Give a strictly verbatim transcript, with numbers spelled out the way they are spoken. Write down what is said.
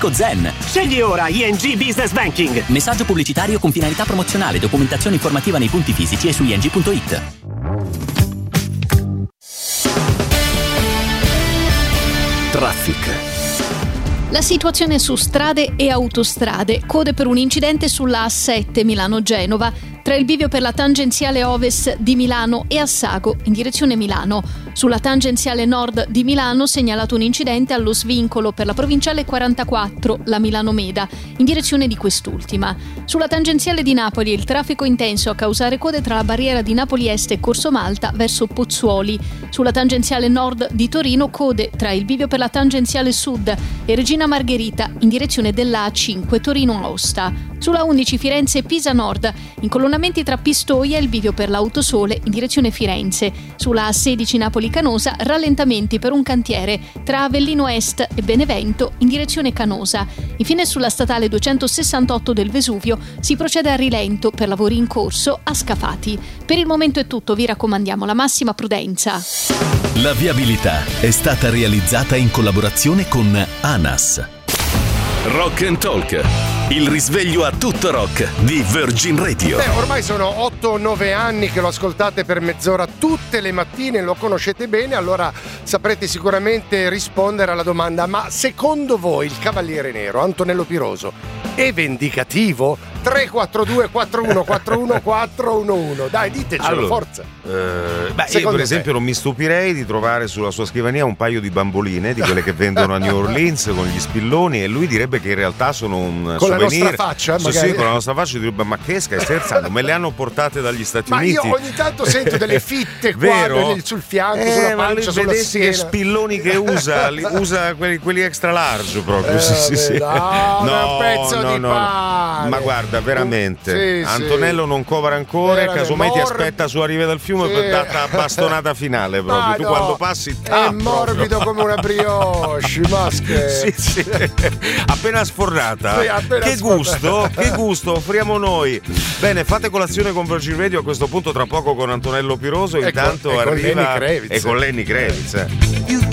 Fisco Zen. Scegli ora I N G Business Banking. Messaggio pubblicitario con finalità promozionale. Documentazione informativa nei punti fisici e su i n g punto i t. Traffic. La situazione su strade e autostrade. Code per un incidente sulla A sette Milano-Genova, tra il bivio per la tangenziale ovest di Milano e Assago, in direzione Milano. Sulla tangenziale nord di Milano segnalato un incidente allo svincolo per la provinciale quarantaquattro, la Milano-Meda, in direzione di quest'ultima. Sulla tangenziale di Napoli il traffico intenso a causare code tra la barriera di Napoli Est e Corso Malta verso Pozzuoli. Sulla tangenziale nord di Torino code tra il bivio per la tangenziale sud e Regina Margherita in direzione dell'A cinque Torino-Aosta. Sulla undici Firenze-Pisa Nord, incolonnamenti tra Pistoia e il bivio per l'Autosole in direzione Firenze. Sulla A sedici Napoli-Canosa, rallentamenti per un cantiere tra Avellino Est e Benevento in direzione Canosa. Infine sulla statale duecentosessantotto del Vesuvio si procede a rilento per lavori in corso a Scafati. Per il momento è tutto, vi raccomandiamo la massima prudenza. La viabilità è stata realizzata in collaborazione con ANAS. Rock and Talk, il risveglio a tutto rock di Virgin Radio. Beh, ormai sono otto o nove anni che lo ascoltate per mezz'ora tutte le mattine, lo conoscete bene, allora saprete sicuramente rispondere alla domanda: ma secondo voi il Cavaliere Nero, Antonello Piroso, è vendicativo? tre quattro due quattro uno quattro uno quattro uno uno, dai, ditecelo, allora, forza. Eh, beh, io Secondo per esempio te? non mi stupirei di trovare sulla sua scrivania un paio di bamboline, di quelle che vendono a New Orleans con gli spilloni, e lui direbbe che in realtà sono un con souvenir. la nostra faccia, sì, magari. sì, con la nostra faccia, direbbe: ma che stai scherzando? Me le hanno portate dagli Stati Ma Uniti. io ogni tanto sento delle fitte qua Vero? sul fianco, Eh, sulla ma pancia, lui sulla vedessi che schiena. spilloni che usa, li usa quelli, quelli extra large proprio. Eh, sì, sì, sì. no, è un pezzo no, di no. pane. Ma guarda, veramente, Sì, Antonello sì. non covera ancora, Veramente. casomai ti Mor- aspetta sulla riva del fiume Sì. per darti la bastonata finale proprio. Ma Tu no, quando passi è ah, morbido proprio. come una brioche, ma Sì, sì. Appena sfornata. Sì, appena che sfornata. gusto, che gusto offriamo noi. Bene, fate colazione con Virgin Radio a questo punto, tra poco con Antonello Piroso. E con- Intanto e con arriva Lenny Kravitz. e con Lenny Kravitz. eh.